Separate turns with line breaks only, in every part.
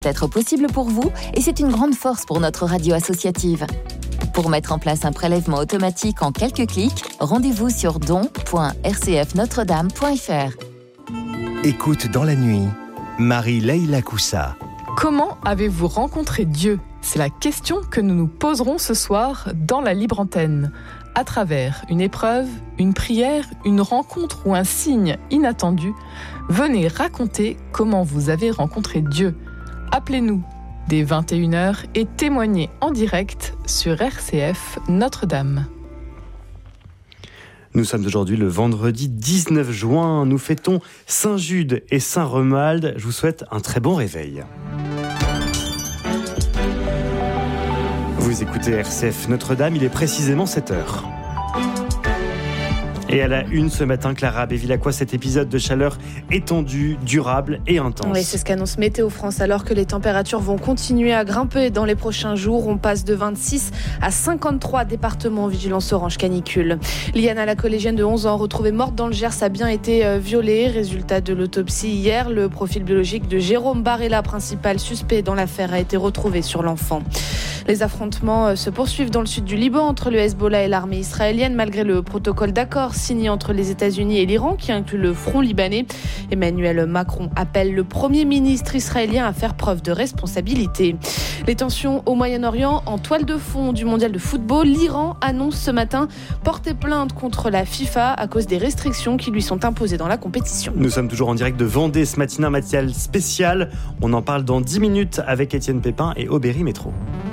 être possible pour vous et c'est une grande force pour notre radio associative. Pour mettre en place un prélèvement automatique en quelques clics, rendez-vous sur don.rcfnotredame.fr.
Écoute dans la nuit, Marie-Leila Koussa.
Comment avez-vous rencontré Dieu ? C'est la question que nous nous poserons ce soir dans la libre antenne. À travers une épreuve, une prière, une rencontre ou un signe inattendu, venez raconter comment vous avez rencontré Dieu. Appelez-nous dès 21h et témoignez en direct sur RCF Notre-Dame.
Nous sommes aujourd'hui le vendredi 19 juin. Nous fêtons Saint-Jude et Saint-Romuald. Je vous souhaite un très bon réveil. Vous écoutez RCF Notre-Dame, il est précisément 7h. Et à la une ce matin, Clara Bévilacqua, cet épisode de chaleur étendue, durable et intense.
Oui, c'est ce qu'annonce Météo France, alors que les températures vont continuer à grimper dans les prochains jours. On passe de 26 à 53 départements en vigilance orange canicule. Liana, la collégienne de 11 ans, retrouvée morte dans le Gers, a bien été violée. Résultat de l'autopsie hier, le profil biologique de Jérôme Barella, principal suspect dans l'affaire, a été retrouvé sur l'enfant. Les affrontements se poursuivent dans le sud du Liban entre le Hezbollah et l'armée israélienne, malgré le protocole d'accord signé entre les États-Unis et l'Iran, qui inclut le front libanais. Emmanuel Macron appelle le Premier ministre israélien à faire preuve de responsabilité. Les tensions au Moyen-Orient en toile de fond du mondial de football. L'Iran annonce ce matin porter plainte contre la FIFA à cause des restrictions qui lui sont imposées dans la compétition.
Nous sommes toujours en direct de Vendée ce matin, un matinal spécial. On en parle dans 10 minutes avec Étienne Pépin et Aubéry Métro.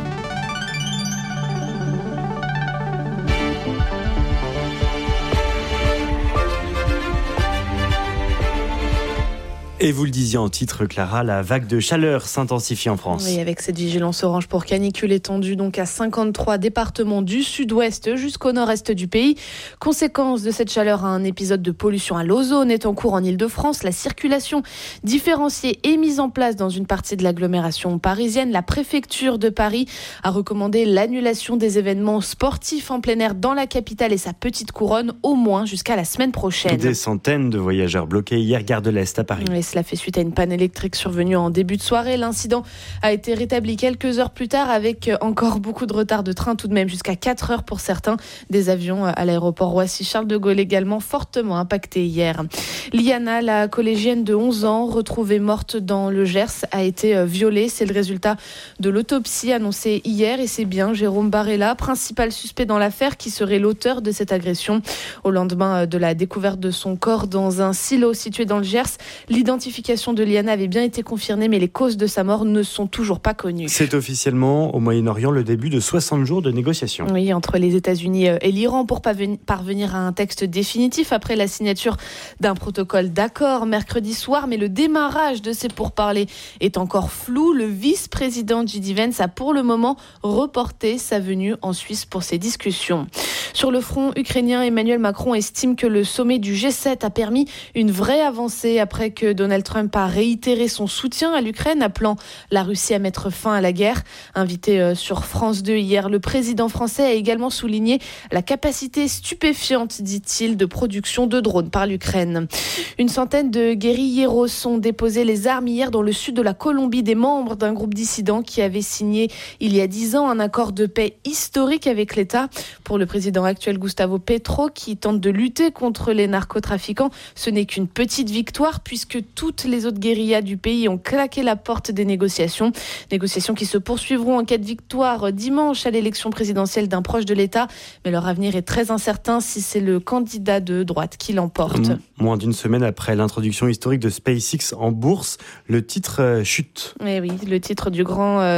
Et vous le disiez en titre, Clara, la vague de chaleur s'intensifie en France.
Oui, avec cette vigilance orange pour canicule étendue donc à 53 départements du sud-ouest jusqu'au nord-est du pays. Conséquence de cette chaleur, un épisode de pollution à l'ozone est en cours en Île-de-France. La circulation différenciée est mise en place dans une partie de l'agglomération parisienne. La préfecture de Paris a recommandé l'annulation des événements sportifs en plein air dans la capitale et sa petite couronne, au moins jusqu'à la semaine prochaine.
Des centaines de voyageurs bloqués hier, gare de l'Est à Paris.
Oui, cela fait suite à une panne électrique survenue en début de soirée. L'incident a été rétabli quelques heures plus tard avec encore beaucoup de retard de train tout de même, jusqu'à 4 heures pour certains. Des avions à l'aéroport Roissy-Charles de Gaulle également fortement impactés hier. Liana, la collégienne de 11 ans, retrouvée morte dans le Gers, a été violée. C'est le résultat de l'autopsie annoncée hier et c'est bien Jérôme Barella, principal suspect dans l'affaire, qui serait l'auteur de cette agression. Au lendemain de la découverte de son corps dans un silo situé dans le Gers, l'identification de Liana avait bien été confirmée, mais les causes de sa mort ne sont toujours pas connues.
C'est officiellement au Moyen-Orient le début de 60 jours de négociations.
Oui, entre les États-Unis et l'Iran pour parvenir à un texte définitif après la signature d'un protocole d'accord mercredi soir. Mais le démarrage de ces pourparlers est encore flou. Le vice-président J.D. Vance a pour le moment reporté sa venue en Suisse pour ces discussions. Sur le front ukrainien, Emmanuel Macron estime que le sommet du G7 a permis une vraie avancée après que Donald Trump a réitéré son soutien à l'Ukraine, appelant la Russie à mettre fin à la guerre. Invité sur France 2 hier, le président français a également souligné la capacité stupéfiante, dit-il, de production de drones par l'Ukraine. Une centaine de guérilleros ont déposé les armes hier dans le sud de la Colombie, des membres d'un groupe dissident qui avait signé il y a 10 ans un accord de paix historique avec l'État. Pour le président actuel Gustavo Petro, qui tente de lutter contre les narcotrafiquants, ce n'est qu'une petite victoire puisque toutes les autres guérillas du pays ont claqué la porte des négociations. Négociations qui se poursuivront en cas de victoire dimanche à l'élection présidentielle d'un proche de l'État. Mais leur avenir est très incertain si c'est le candidat de droite qui l'emporte.
Moins d'une semaine après l'introduction historique de SpaceX en bourse, le titre chute.
Eh oui, le titre du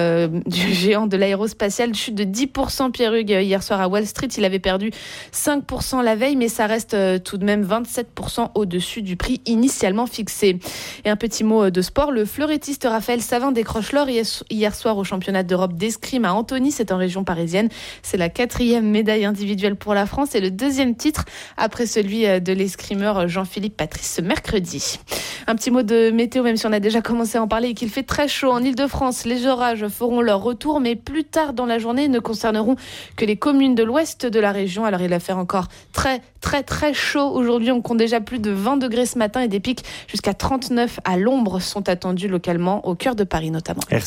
géant de l'aérospatial chute de 10%, Pierre Hugues, hier soir à Wall Street. Il avait perdu 5% la veille, mais ça reste tout de même 27% au-dessus du prix initialement fixé. Et un petit mot de sport, le fleurettiste Raphaël Savin décroche l'or hier soir au championnat d'Europe d'escrime à Antony, c'est en région parisienne. C'est la 4e médaille individuelle pour la France et le 2e titre après celui de l'escrimeur Jean-Philippe Patrice ce mercredi. Un petit mot de météo, même si on a déjà commencé à en parler et qu'il fait très chaud en Île-de-France. Les orages feront leur retour, mais plus tard dans la journée ne concerneront que les communes de l'ouest de la région. Alors il va faire encore très chaud. Aujourd'hui, on compte déjà plus de 20 degrés ce matin et des pics jusqu'à 39 à l'ombre sont attendus localement au cœur de Paris notamment.